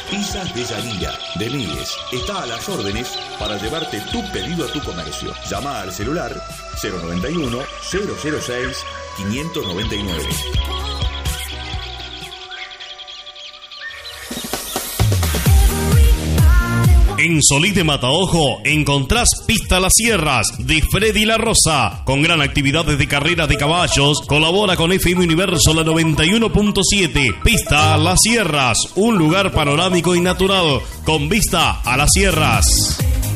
Pizzas de Yanía, de Miles, está a las órdenes para llevarte tu pedido a tu comercio. Llama al celular 091-006-599. En Solís de Mataojo encontrás Pista Las Sierras de Freddy La Rosa. Con gran actividad de carreras de caballos, colabora con FM Universo la 91.7. Pista Las Sierras, un lugar panorámico y natural con vista a las sierras.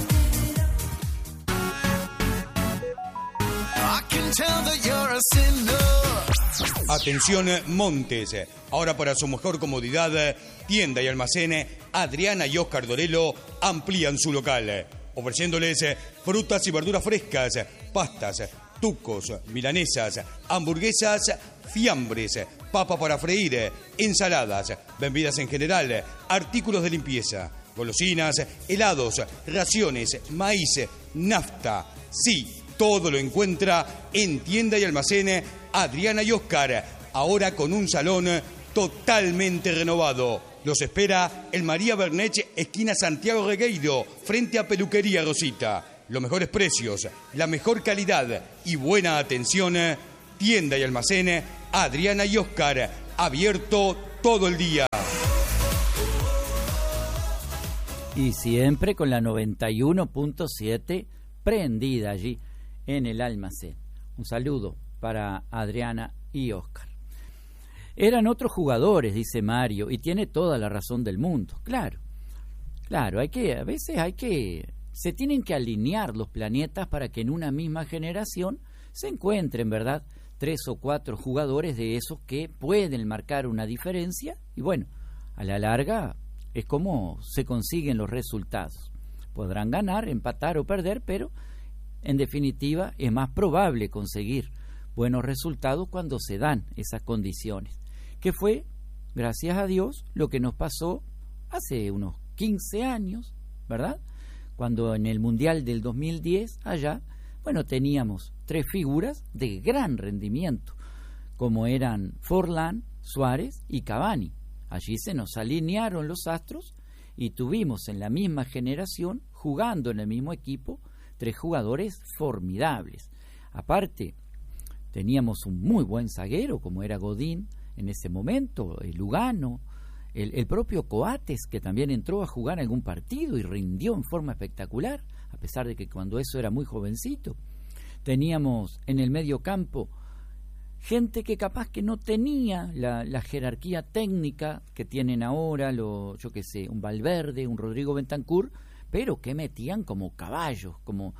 Atención Montes, ahora para su mejor comodidad, tienda y almacén Adriana y Oscar Dorelo amplían su local, ofreciéndoles frutas y verduras frescas, pastas, tucos, milanesas, hamburguesas, fiambres, papa para freír, ensaladas, bebidas en general, artículos de limpieza, golosinas, helados, raciones, maíz, nafta. Sí, todo lo encuentra en tienda y almacén Adriana y Oscar, ahora con un salón totalmente renovado. Los espera en María Bernech, esquina Santiago Regueiro, frente a Peluquería Rosita. Los mejores precios, la mejor calidad y buena atención. Tienda y almacén Adriana y Oscar, abierto todo el día. Y siempre con la 91.7 prendida allí en el almacén. Un saludo para Adriana y Oscar. Eran otros jugadores, dice Mario, y tiene toda la razón del mundo. Claro, a veces se tienen que alinear los planetas para que en una misma generación se encuentren, ¿verdad?, 3 o 4 jugadores de esos que pueden marcar una diferencia, y bueno, a la larga es como se consiguen los resultados. Podrán ganar, empatar o perder, pero en definitiva es más probable conseguir buenos resultados cuando se dan esas condiciones, que fue, gracias a Dios, lo que nos pasó hace unos 15 años, ¿verdad? Cuando en el Mundial del 2010, allá, bueno, teníamos 3 figuras de gran rendimiento, como eran Forlán, Suárez y Cavani. Allí se nos alinearon los astros y tuvimos en la misma generación, jugando en el mismo equipo, 3 jugadores formidables. Aparte, teníamos un muy buen zaguero, como era Godín en ese momento, el Lugano, el propio Coates, que también entró a jugar algún partido y rindió en forma espectacular, a pesar de que cuando eso era muy jovencito. Teníamos en el medio campo gente que capaz que no tenía la jerarquía técnica que tienen ahora, un Valverde, un Rodrigo Bentancur, pero que metían como caballos, como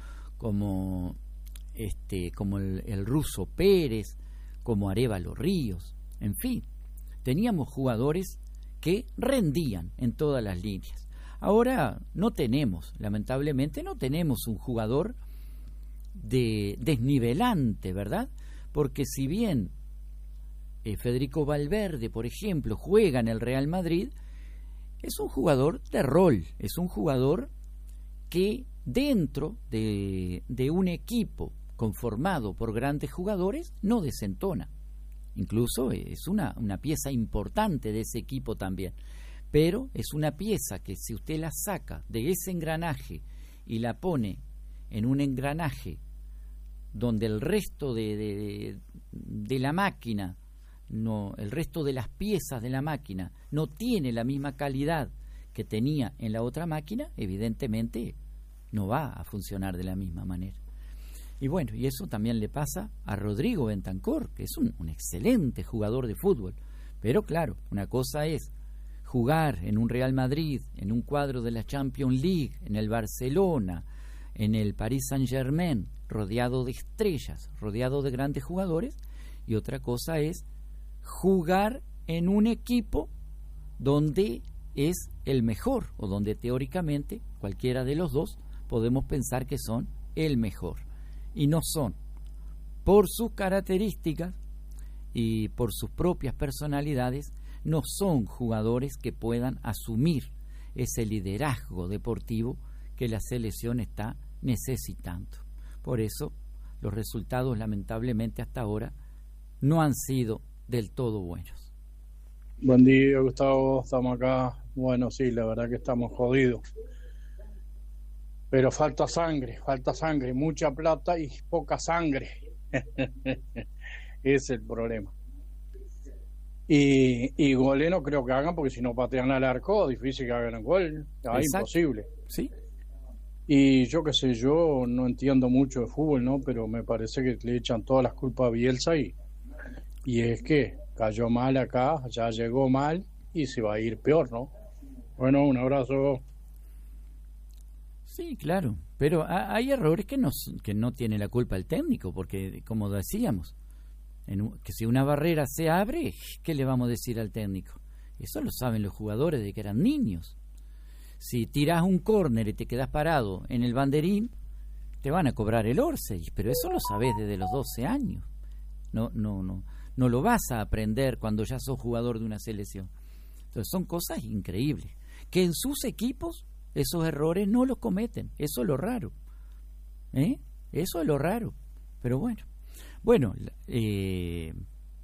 el ruso Pérez, como Arévalo Ríos, en fin, teníamos jugadores que rendían en todas las líneas. Ahora lamentablemente no tenemos un jugador desnivelante, ¿verdad? Porque si bien Federico Valverde, por ejemplo, juega en el Real Madrid, es un jugador de rol, es un jugador que dentro de un equipo conformado por grandes jugadores no desentona. Incluso es una pieza importante de ese equipo también. Pero es una pieza que si usted la saca de ese engranaje y la pone en un engranaje donde el resto de la máquina, el resto de las piezas de la máquina no tiene la misma calidad que tenía en la otra máquina, evidentemente no va a funcionar de la misma manera. Y bueno, y eso también le pasa a Rodrigo Bentancur, que es un excelente jugador de fútbol. Pero claro, una cosa es jugar en un Real Madrid, en un cuadro de la Champions League, en el Barcelona, en el Paris Saint-Germain, rodeado de estrellas, rodeado de grandes jugadores, y otra cosa es jugar en un equipo donde es el mejor, o donde teóricamente cualquiera de los dos podemos pensar que son el mejor, y no son, por sus características y por sus propias personalidades, no son jugadores que puedan asumir ese liderazgo deportivo que la selección está necesitando. Por eso los resultados lamentablemente hasta ahora no han sido del todo buenos. Buen día, Gustavo, estamos acá Bueno, sí, la verdad que estamos jodidos. Pero falta sangre, mucha plata y poca sangre. Ese es el problema. Y goles no creo que hagan, porque si no patean al arco, difícil que hagan un gol. Imposible. Sí. Y yo qué sé, yo no entiendo mucho de fútbol, ¿no? Pero me parece que le echan todas las culpas a Bielsa y es que cayó mal acá, ya llegó mal y se va a ir peor, ¿no? Bueno, un abrazo. Sí, claro, pero hay errores que no tiene la culpa el técnico, porque como decíamos, que si una barrera se abre, ¿qué le vamos a decir al técnico? Eso lo saben los jugadores de que eran niños. Si tirás un córner y te quedás parado en el banderín, te van a cobrar el Orsay, pero eso lo sabés desde los 12 años. No lo vas a aprender cuando ya sos jugador de una selección. Entonces son cosas increíbles, que en sus equipos esos errores no los cometen. Eso es lo raro. Eso es lo raro. Pero bueno, les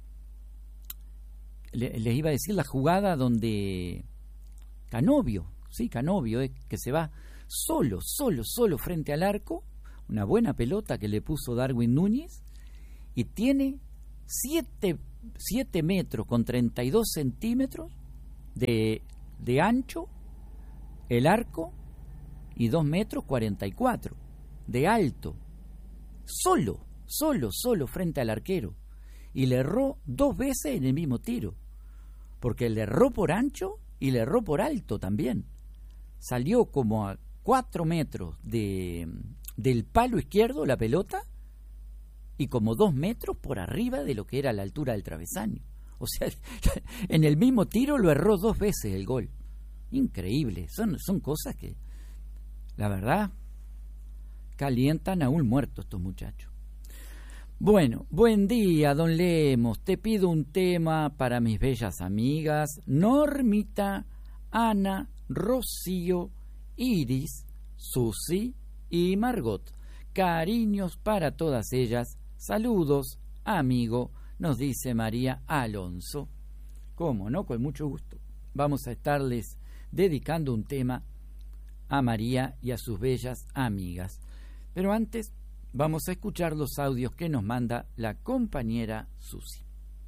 iba a decir la jugada donde Canovio, que se va solo frente al arco, una buena pelota que le puso Darwin Núñez, y tiene 7 metros con 32 centímetros de ancho el arco y 2 metros 44 de alto, solo frente al arquero, y le erró 2 veces en el mismo tiro, porque le erró por ancho y le erró por alto también. Salió como a 4 metros del palo izquierdo la pelota y como 2 metros por arriba de lo que era la altura del travesaño. O sea, en el mismo tiro lo erró 2 veces el gol. Increíble. Son cosas que, la verdad, calientan a un muerto estos muchachos. Bueno, buen día, don Lemos. Te pido un tema para mis bellas amigas Normita, Ana, Rocío, Iris, Susi y Margot. Cariños para todas ellas. Saludos, amigo, nos dice María Alonso. ¿Cómo no? Con mucho gusto. Vamos a estarles dedicando un tema a María y a sus bellas amigas. Pero antes vamos a escuchar los audios que nos manda la compañera Susi.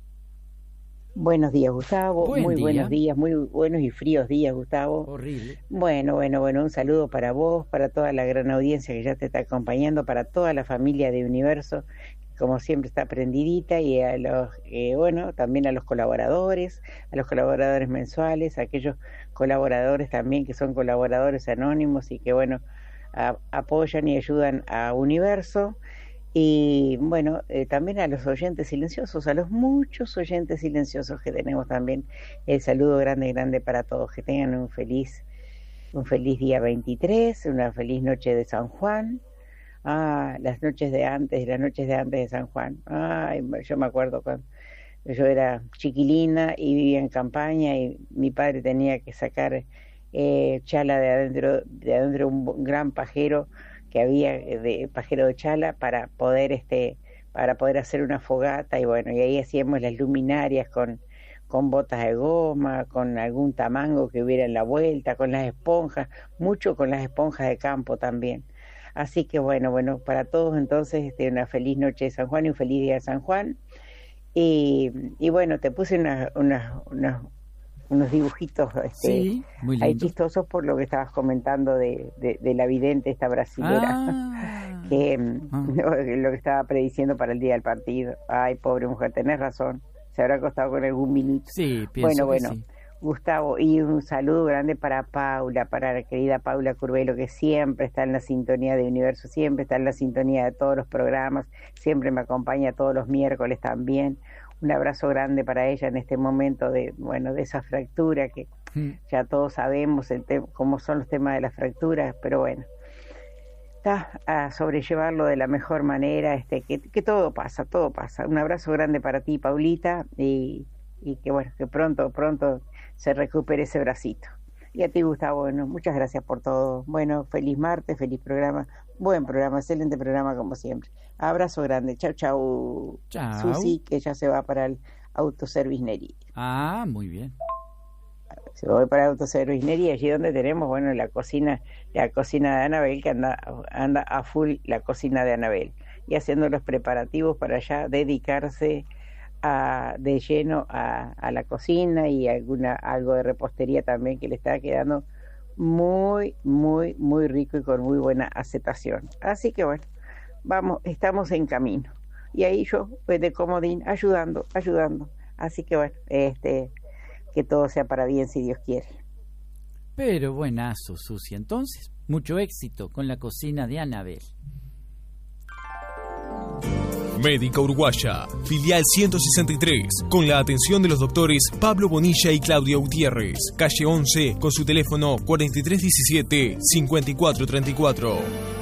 Buenos días, Gustavo. Buenos días, muy buenos y fríos días, Gustavo. Horrible. Bueno, un saludo para vos, para toda la gran audiencia que ya te está acompañando, para toda la familia de Universo, como siempre está prendidita, y a los, también a los colaboradores mensuales, a aquellos colaboradores también que son colaboradores anónimos y que apoyan y ayudan a Universo. Y también a los oyentes silenciosos, a los muchos oyentes silenciosos que tenemos también, el saludo grande para todos. Que tengan un feliz día 23, una feliz noche de San Juan. Las noches de antes de San Juan. Yo me acuerdo cuando yo era chiquilina y vivía en campaña y mi padre tenía que sacar chala de adentro un gran pajero que había, de pajero de chala, para poder hacer una fogata, y ahí hacíamos las luminarias con botas de goma, con algún tamango que hubiera en la vuelta, con las esponjas, mucho con las esponjas de campo también. Así que para todos entonces una feliz noche de San Juan y un feliz día de San Juan. Y te puse unos dibujitos sí, muy lindo, ahí chistosos por lo que estabas comentando de la vidente esta brasilera, lo que estaba prediciendo para el día del partido. Ay, pobre mujer, tenés razón, se habrá acostado con algún vinito. Sí, pienso que sí. Gustavo, y un saludo grande para Paula, para la querida Paula Curvelo, que siempre está en la sintonía de Universo, siempre está en la sintonía de todos los programas, siempre me acompaña todos los miércoles también. Un abrazo grande para ella en este momento de esa fractura que ya todos sabemos cómo son los temas de las fracturas, pero está a sobrellevarlo de la mejor manera, que todo pasa. Un abrazo grande para ti, Paulita, y que pronto se recupere ese bracito. Y a ti, Gustavo, muchas gracias por todo. Feliz martes, feliz programa, buen programa, excelente programa como siempre. Abrazo grande, chau. Susi, que ya se va para el autoservice Neri. Muy bien. Se voy para Autoservicería y allí donde tenemos, bueno, la cocina de Anabel, que anda a full la cocina de Anabel, y haciendo los preparativos para ya dedicarse de lleno a la cocina y algo de repostería también, que le está quedando muy, muy, muy rico y con muy buena aceptación. Así que bueno, estamos en camino. Y ahí yo, pues, de comodín, ayudando. Así que bueno, que todo sea para bien, si Dios quiere. Pero buenazo, Susi. Entonces, mucho éxito con la cocina de Anabel. Médica Uruguaya, filial 163, con la atención de los doctores Pablo Bonilla y Claudia Gutiérrez, calle 11, con su teléfono 4317-5434.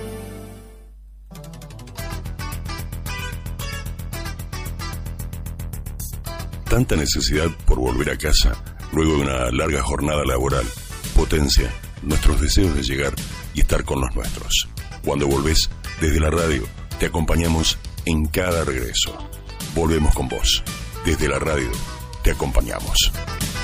Tanta necesidad por volver a casa luego de una larga jornada laboral potencia nuestros deseos de llegar y estar con los nuestros. Cuando volvés, desde la radio te acompañamos en cada regreso. Volvemos con vos. Desde la radio te acompañamos.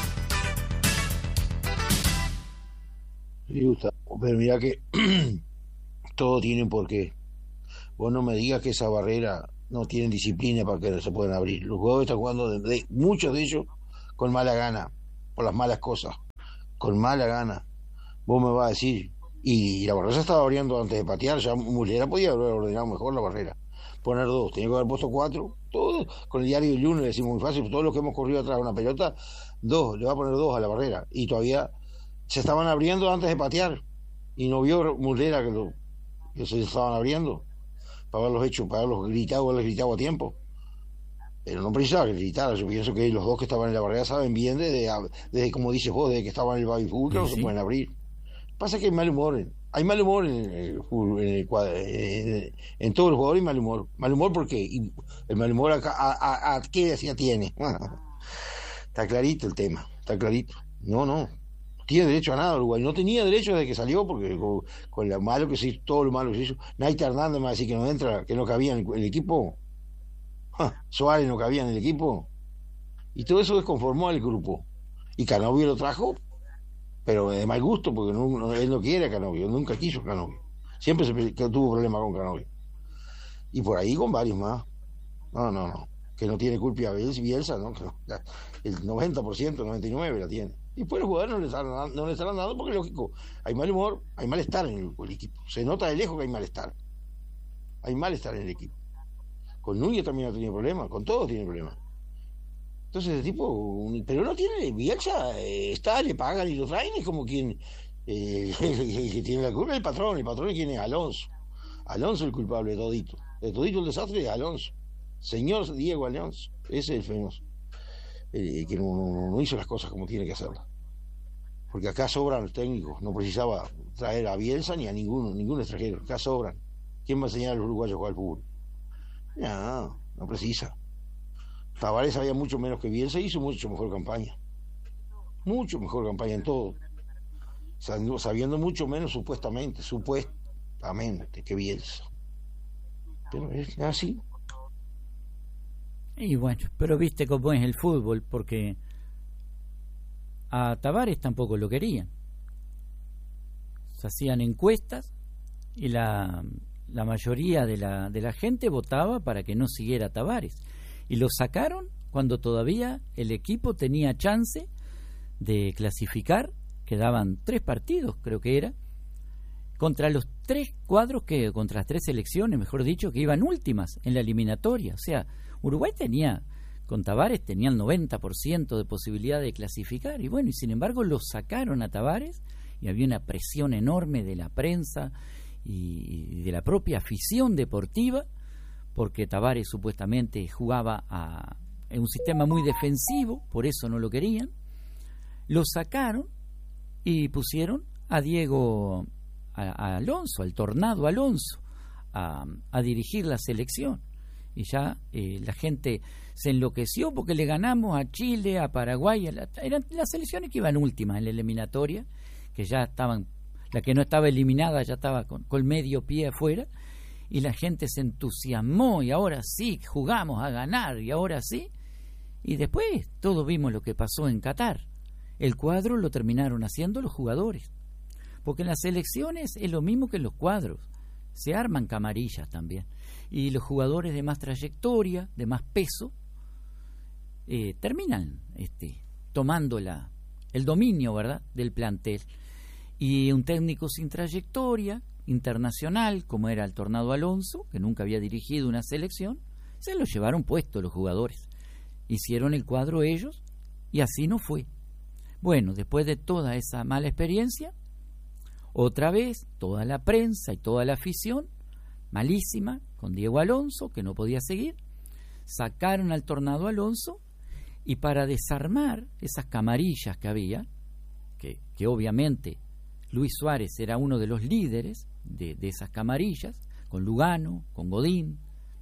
Sí, Gustavo, pero mira que todo tiene un porqué. Vos no me digas que esa barrera no tienen disciplina para que no se puedan abrir. Los jugadores están jugando, muchos de ellos, con mala gana, por las malas cosas, con mala gana. Vos me vas a decir, y la barrera se estaba abriendo antes de patear, ya Muslera podía haber ordenado mejor la barrera. Poner 2, tenía que haber puesto 4, todo con el diario del lunes le decimos muy fácil, todos los que hemos corrido atrás de una pelota, 2, le va a poner 2 a la barrera, y todavía se estaban abriendo antes de patear, y no vio Muslera que se estaban abriendo, para haberlos hecho, para haberles gritado a tiempo. Pero no precisaba que gritara. Yo pienso que los dos que estaban en la barrera saben bien desde como dices vos, desde que estaban en el baby fútbol, que no se pueden abrir. Pasa que hay mal humor en el fútbol, en todos los jugadores hay mal humor. Mal humor porque el mal humor a qué decía tiene. Está clarito el tema, está clarito. No tiene derecho a nada Uruguay, no tenía derecho desde que salió, porque con lo malo que se hizo, todo lo malo que se hizo. Naita Hernández me va a decir que no entra, que no cabía en el equipo. Suárez no cabía en el equipo, y todo eso desconformó al grupo, y Canovio lo trajo, pero de mal gusto, porque él no quiere a Canovio, nunca quiso a Canovio, siempre tuvo problemas con Canovio, y por ahí con varios más. No, que no tiene culpa a Bielsa, ¿no? El 90%, 99% la tiene. Y después los jugadores no le están dando, porque lógico, hay mal humor, hay malestar en el equipo, se nota de lejos que hay malestar en el equipo. Con Núñez también ha tenido problemas, con todos tiene problemas. Entonces el tipo, pero no tiene, Bielsa le pagan y lo traen, es como quien el que tiene la culpa es el patrón es quien es Alonso es el culpable de todito el desastre es Alonso, señor Diego Alonso, ese es el famoso, que no hizo las cosas como tiene que hacerlas, porque acá sobran los técnicos, no precisaba traer a Bielsa ni a ningún extranjero, acá sobran. ¿Quién va a enseñar a los uruguayos a jugar al fútbol? No precisa. Tavares sabía mucho menos que Bielsa, hizo mucho mejor campaña en todo, sabiendo mucho menos supuestamente que Bielsa, pero es así. Y bueno, pero viste cómo es el fútbol, porque a Tavares tampoco lo querían, se hacían encuestas y la mayoría de la gente votaba para que no siguiera Tavares, y lo sacaron cuando todavía el equipo tenía chance de clasificar. Quedaban 3 partidos, creo que era, contra los 3 cuadros contra las 3 selecciones, mejor dicho, que iban últimas en la eliminatoria. O sea, Uruguay con Tavares tenía el 90% de posibilidad de clasificar, y bueno, y sin embargo lo sacaron a Tavares, y había una presión enorme de la prensa y de la propia afición deportiva, porque Tavares supuestamente jugaba en un sistema muy defensivo, por eso no lo querían. Lo sacaron y pusieron a Alonso, al Tornado Alonso, a dirigir la selección. Y ya la gente se enloqueció porque le ganamos a Chile, a Paraguay, eran las selecciones que iban últimas en la eliminatoria, que ya estaban, la que no estaba eliminada ya estaba con medio pie afuera, y la gente se entusiasmó, y ahora sí jugamos a ganar, y ahora sí. Y después todos vimos lo que pasó en Qatar, el cuadro lo terminaron haciendo los jugadores. Porque en las selecciones es lo mismo que en los cuadros. Se arman camarillas también. Y los jugadores de más trayectoria, de más peso, terminan tomando el dominio, ¿verdad?, del plantel. Y un técnico sin trayectoria internacional, como era el Tornado Alonso, que nunca había dirigido una selección, se lo llevaron puesto los jugadores. Hicieron el cuadro ellos y así no fue. Bueno, después de toda esa mala experiencia, otra vez toda la prensa y toda la afición, malísima, con Diego Alonso, que no podía seguir, sacaron al Tornado Alonso y para desarmar esas camarillas que había, que obviamente Luis Suárez era uno de los líderes de esas camarillas, con Lugano, con Godín,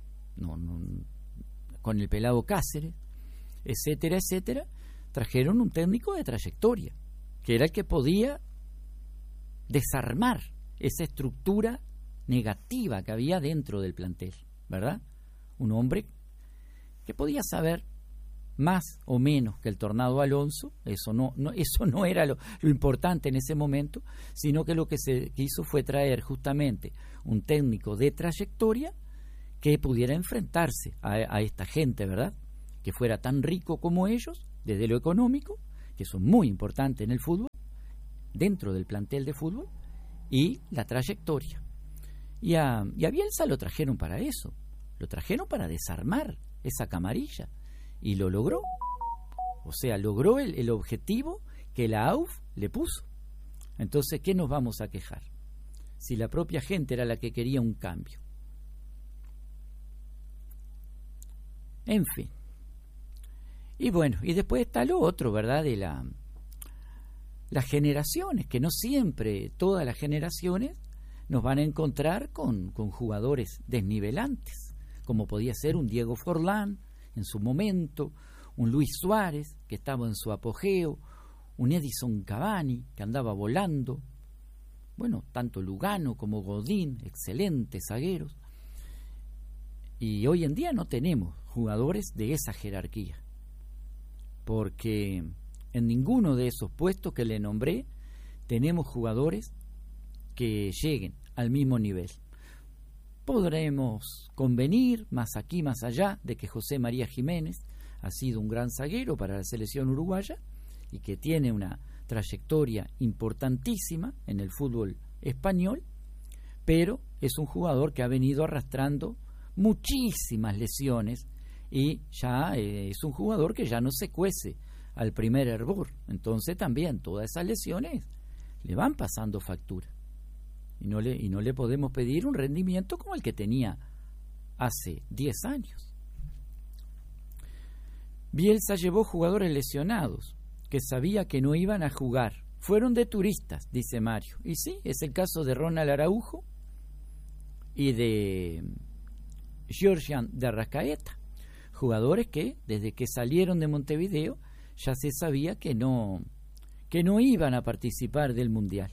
con el pelado Cáceres, etcétera, etcétera, trajeron un técnico de trayectoria, que era el que podía desarmar esa estructura negativa que había dentro del plantel, ¿verdad? Un hombre que podía saber más o menos que el Tornado Alonso. Eso no era lo importante en ese momento, sino que lo que se hizo fue traer justamente un técnico de trayectoria que pudiera enfrentarse a esta gente, ¿verdad?, que fuera tan rico como ellos desde lo económico, que son muy importantes en el fútbol, dentro del plantel de fútbol, y la trayectoria. Y a Bielsa lo trajeron para eso, lo trajeron para desarmar esa camarilla, y lo logró. O sea, logró el objetivo que la AUF le puso. Entonces, ¿qué nos vamos a quejar? Si la propia gente era la que quería un cambio. En fin. Y bueno, y después está lo otro, ¿verdad?, de las generaciones, que no siempre todas las generaciones nos van a encontrar con jugadores desnivelantes, como podía ser un Diego Forlán en su momento, un Luis Suárez que estaba en su apogeo, un Edison Cavani que andaba volando, bueno, tanto Lugano como Godín, excelentes zagueros. Y hoy en día no tenemos jugadores de esa jerarquía, porque en ninguno de esos puestos que le nombré tenemos jugadores que lleguen al mismo nivel. Podremos convenir más aquí, más allá, de que José María Jiménez ha sido un gran zaguero para la selección uruguaya y que tiene una trayectoria importantísima en el fútbol español, pero es un jugador que ha venido arrastrando muchísimas lesiones y ya es un jugador que ya no se cuece al primer hervor. Entonces también todas esas lesiones le van pasando factura. Y no le podemos pedir un rendimiento como el que tenía hace 10 años. Bielsa llevó jugadores lesionados que sabía que no iban a jugar. Fueron de turistas, dice Mario. Y sí, es el caso de Ronald Araujo y de Georgian de Arrascaeta. Jugadores que, desde que salieron de Montevideo, ya se sabía que no iban a participar del Mundial.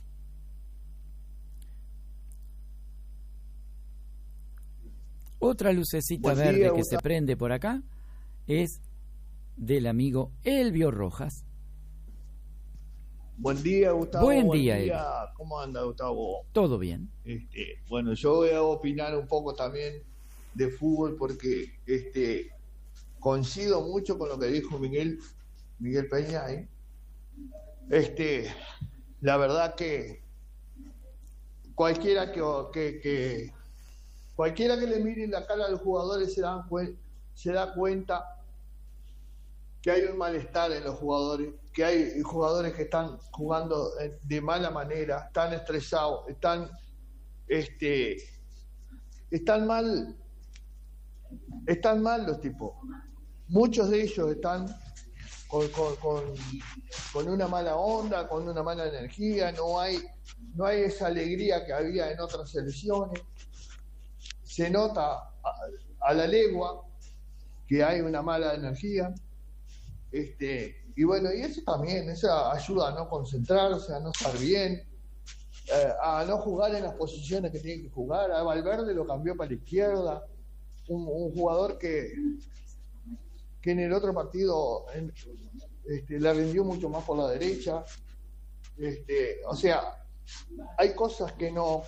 Otra lucecita verde que se prende por acá es del amigo Elvio Rojas. Buen día, Gustavo. Buen día. ¿Cómo anda, Gustavo? Todo bien. Bueno, yo voy a opinar un poco también de fútbol porque coincido mucho con lo que dijo Miguel Peña. La verdad que cualquiera que le mire la cara a los jugadores se da cuenta que hay un malestar en los jugadores, que hay jugadores que están jugando de mala manera, están estresados, están mal los tipos. Muchos de ellos están con una mala onda, con una mala energía, no hay esa alegría que había en otras selecciones. Se nota a la legua que hay una mala energía. Y bueno, y eso también, esa ayuda a no concentrarse, a no estar bien, a no jugar en las posiciones que tiene que jugar. A Valverde lo cambió para la izquierda, un jugador que en el otro partido le rindió mucho más por la derecha. O sea, hay cosas que no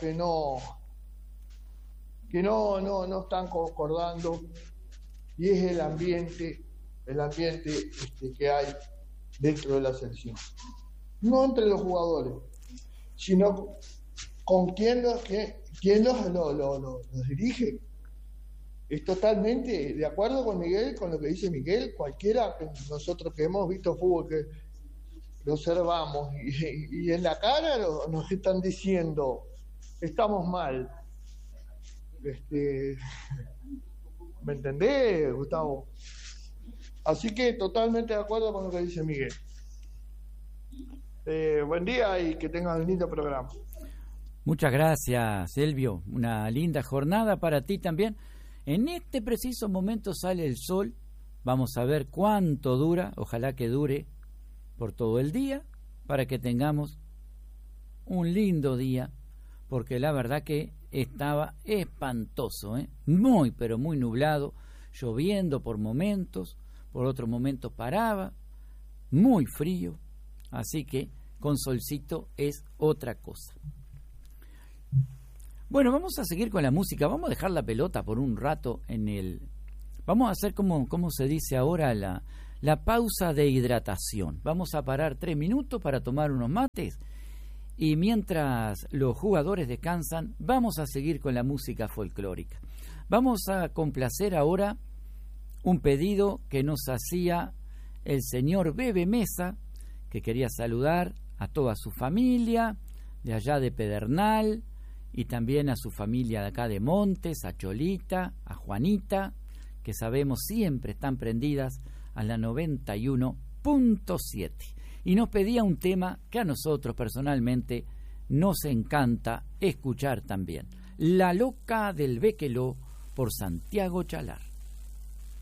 están concordando, y es el ambiente que hay dentro de la selección. No entre los jugadores, sino con quién los dirige. Es totalmente de acuerdo con Miguel, con lo que dice Miguel. Cualquiera que nosotros que hemos visto fútbol, que lo observamos y en la cara nos están diciendo estamos mal. ¿Me entendés, Gustavo? Así que totalmente de acuerdo con lo que dice Miguel. Buen día y que tengan un lindo programa. Muchas gracias, Elvio. Una linda jornada para ti también. En este preciso momento sale el sol. Vamos a ver cuánto dura. Ojalá que dure por todo el día, para que tengamos un lindo día, porque la verdad que estaba espantoso, muy pero muy nublado, lloviendo por momentos, por otros momentos paraba, muy frío, así que con solcito es otra cosa. Bueno, vamos a seguir con la música, vamos a dejar la pelota por un rato vamos a hacer como se dice ahora la pausa de hidratación. Vamos a parar 3 minutos para tomar unos mates, y mientras los jugadores descansan, vamos a seguir con la música folclórica. Vamos a complacer ahora un pedido que nos hacía el señor Bebe Mesa, que quería saludar a toda su familia de allá de Pedernal, y también a su familia de acá de Montes, a Cholita, a Juanita, que sabemos siempre están prendidas a la 91.7. Y nos pedía un tema que a nosotros personalmente nos encanta escuchar también. La Loca del Bequeló, por Santiago Chalar.